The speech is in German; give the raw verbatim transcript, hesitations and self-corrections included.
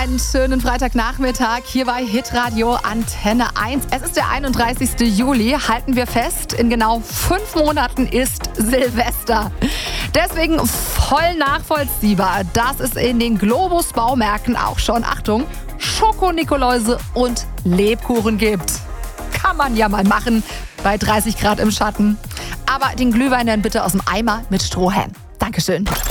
einen schönen Freitagnachmittag hier bei Hitradio Antenne eins. Es ist der einunddreißigste Juli, halten wir fest. In genau fünf Monaten ist Silvester. Deswegen voll nachvollziehbar, dass es in den Globus-Baumärkten auch schon, Achtung, Schoko-Nikoläuse und Lebkuchen gibt. Kann man ja mal machen bei dreißig Grad im Schatten. Aber den Glühwein dann bitte aus dem Eimer mit Strohhalm. Dankeschön.